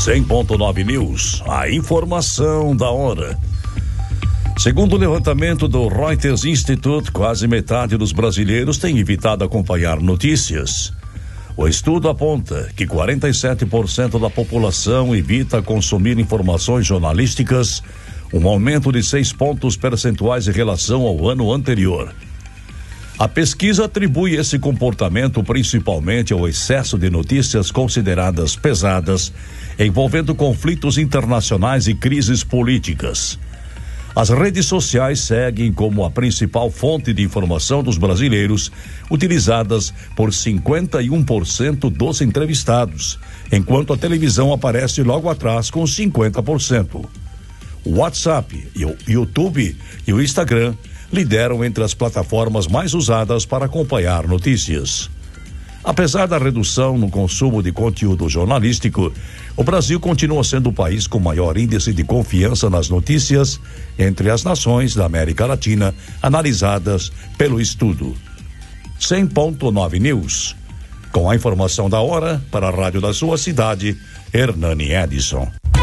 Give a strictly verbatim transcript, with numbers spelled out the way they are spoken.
cem ponto nove News, a informação da hora. Segundo o levantamento do Reuters Institute, quase metade dos brasileiros tem evitado acompanhar notícias. O estudo aponta que quarenta e sete por cento da população evita consumir informações jornalísticas, um aumento de seis pontos percentuais em relação ao ano anterior. A pesquisa atribui esse comportamento principalmente ao excesso de notícias consideradas pesadas, envolvendo conflitos internacionais e crises políticas. As redes sociais seguem como a principal fonte de informação dos brasileiros, utilizadas por cinquenta e um por cento dos entrevistados, enquanto a televisão aparece logo atrás com cinquenta por cento. O WhatsApp, o YouTube e o Instagram lideram entre as plataformas mais usadas para acompanhar notícias. Apesar da redução no consumo de conteúdo jornalístico, o Brasil continua sendo o país com maior índice de confiança nas notícias entre as nações da América Latina analisadas pelo estudo. cem ponto nove News. Com a informação da hora, para a rádio da sua cidade, Hernani Edison.